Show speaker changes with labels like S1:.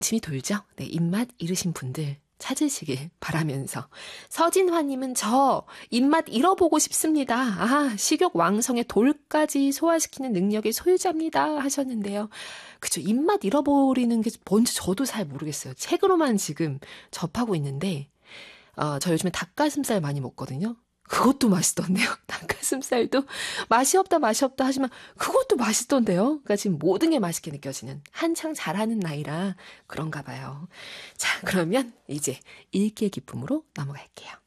S1: 침이 돌죠? 네, 입맛 잃으신 분들 찾으시길 바라면서 서진화님은 저 입맛 잃어보고 싶습니다. 아, 식욕 왕성의 돌까지 소화시키는 능력의 소유자입니다 하셨는데요. 그죠? 입맛 잃어버리는 게 뭔지 저도 잘 모르겠어요. 책으로만 지금 접하고 있는데 저 요즘에 닭가슴살 많이 먹거든요. 그것도 맛있던데요. 닭가슴살도 맛이 없다 하지만 그것도 맛있던데요. 그러니까 지금 모든 게 맛있게 느껴지는 한창 잘하는 나이라 그런가 봐요. 자, 그러면 이제 읽기의 기쁨으로 넘어갈게요.